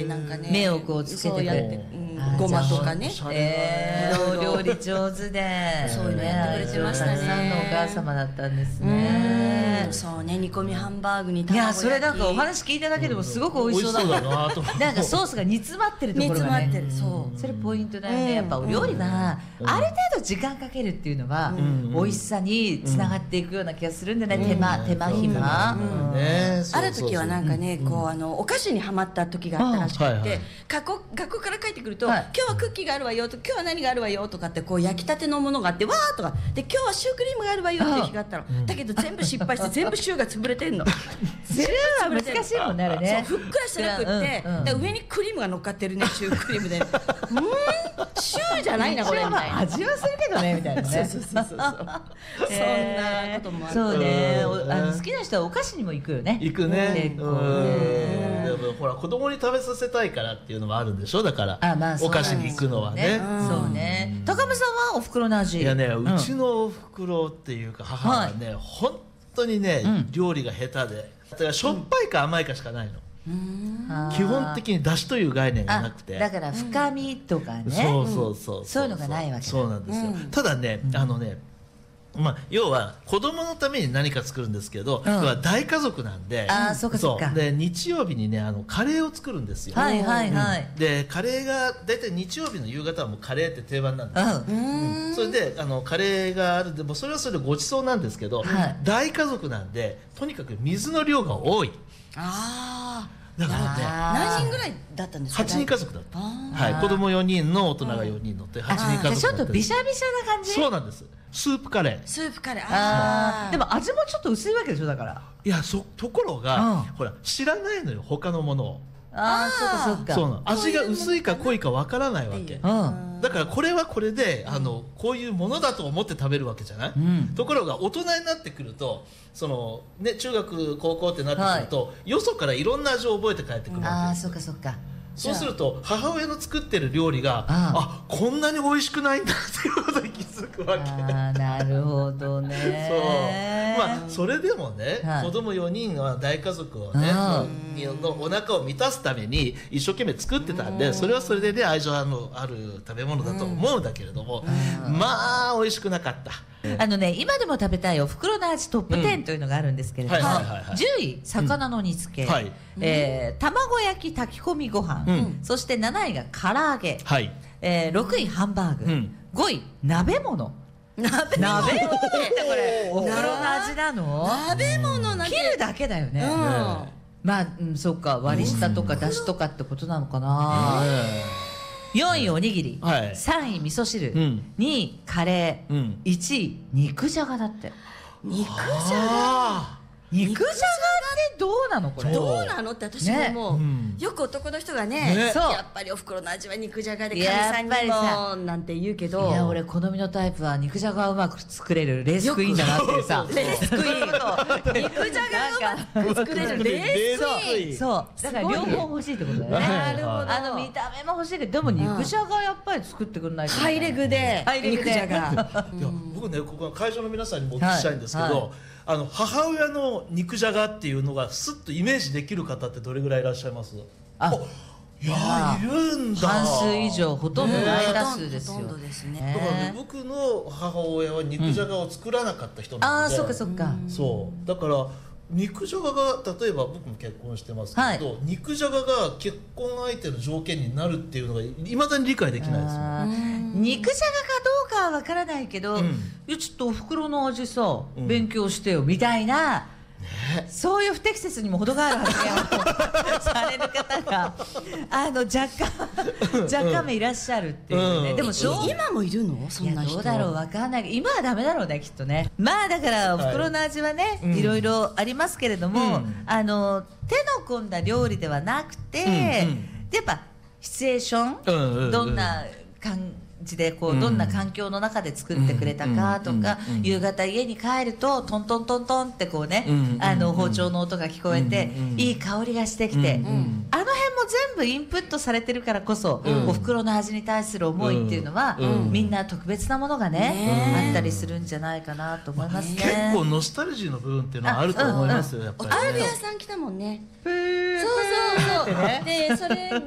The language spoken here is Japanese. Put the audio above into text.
なんかね目をこうつけてそうやってごまとかねお料理上手でそういうのやってくれてましたね。 たくさんのお母様だったんですね。 そうね、煮込みハンバーグにい卵焼き。 やそれなんかお話聞いただけでもすごく美味しそうだなと。なんかソースが煮詰まってるところがね、それポイントだよね。やっぱお料理はある程度時間かけるっていうのは美味しさにつながっていくような気がするんだね。手間暇。 ある時はなんかね、こうお菓子にハマった時があったらしくて、学校から帰ってくると今日はクッキーがあるわよと、今日は何があるわよとかってこう焼きたてのものがあってわーとかで、今日はシュークリームがあるわよっていう日があったの。だけど全部失敗して全部シューが潰れてんの。 シューは難しいもんねあれね。 ふっくらしてなくってで上にクリームが乗っかってるね、シュークリームでシューじゃないなこれみたいな。 味はするけどねみたいなね。 そうそんなこともあって、 そうね、好きな人はお菓子にも行くよね。 行くね。でもほら子供に食べさせたいからっていうのもあるんでしょ。だからお菓子に行くのはね。 そうね。高見さんはお袋の味。 いやね、うちのお袋っていうか母はね、本当にね料理が下手で、だからしょっぱいか甘いかしかないの。基本的に出汁という概念がなくて、 だから深みとかね、そういうのがないわけだ。 そうなんですよ。ただね、まあ、要は子供のために何か作るんですけど、要は大家族なんで、で日曜日にねカレーを作るんですよ。でカレーが大体日曜日の夕方はもうカレーって定番なんですよ。それでカレーがあるでもそれはそれでごちそうなんですけど、大家族なんでとにかく水の量が多い。だからね、 何人ぐらいだったんですか。 8人家族だった。はい、子供4人の大人が4人乗って8人家族。 ちょっとビシャビシャな感じ。 そうなんです。スープカレー。でも味もちょっと薄いわけでしょ。だからいやところがほら知らないのよ他のものを。そうなの。味が薄いか濃いかわからないわけ。だからこれはこれでこういうものだと思って食べるわけじゃない。ところが大人になってくるとね、中学高校ってなってくるとよそからいろんな味を覚えて帰ってくるわけです。そうすると母親の作ってる料理がこんなに美味しくないんだっていうことに気づくわけ。 なるほどね。 まあそれでもね、子供4人は大家族をねお腹を満たすために一生懸命作ってたんで、それはそれでね愛情ある食べ物だと思うんだけれども、まあ美味しくなかった。 今でも食べたいお袋の味トップ10というのがあるんんですけれども、10位魚の煮付け、卵焼き炊き込みご飯、そして7位が唐揚げ、6位ハンバーグ、5位鍋物。鍋物ってこれお風呂の味なの？ 鍋物なんて切るだけだよね。まあそうか、割り下とかだしとかってことなのかな。4位おにぎり、3位味噌汁、2位カレー、1位肉じゃがだって。 肉じゃが肉じゃがってどうなのこれ？ どうなのって私ももうよく男の人がね、やっぱりお袋の味は肉じゃがでかみさんにもなんて言うけど、 いや俺好みのタイプは肉じゃがをうまく作れるレースクイーンだなっていうさ。 レースクイーン、肉じゃがをうまく作れるレースクイーン。 そうだから両方欲しいってことだよね。 なるほど。 見た目も欲しいけど、でも肉じゃがやっぱり作ってくんないと。 ハイレグで肉じゃが。 僕ね、ここ会場の皆さんにもお聞きしたいんですけど、母親の肉じゃがっていうのがスッとイメージできる方ってどれぐらいいらっしゃいます？いや、いるんだ。 半数以上、ほとんど大多数ですよ。 ほとんどですね。 だからね、僕の母親は肉じゃがを作らなかった人なので、 そっかそっか。 そうだから肉じゃがが例えば僕も結婚してますけど、肉じゃがが結婚相手の条件になるっていうのがいまだに理解できないですよ。 肉じゃがかどうかはわからないけど、いやちょっとお袋の味さ勉強してよみたいな、そういう不適切にも程がある発言をされる方が若干いらっしゃるっていうね。でも今もいるの？そんな人。 どうだろう、わかんないけど今はダメだろうねきっとね。まあだからお袋の味はね、いろいろありますけれども、手の込んだ料理ではなくて、やっぱシチュエーション、どんな感じでこうどんな環境の中で作ってくれたかとか、夕方家に帰るとトントントントンってこうね、包丁の音が聞こえていい香りがしてきて、あの辺も全部インプットされてるからこそ、お袋の味に対する思いっていうのは、みんな特別なものがねあったりするんじじゃないかなと思いますね。 結構ノスタルジーの部分っていうのはあると思いますよ、やっぱりね。 アラビアさん来たもんね。そうそうそう。でそれ